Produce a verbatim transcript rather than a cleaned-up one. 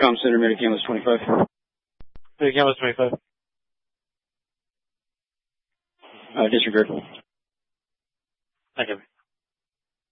Com Center, Medicam was twenty-five. Medicam was twenty-five. Uh, disregard. Thank you.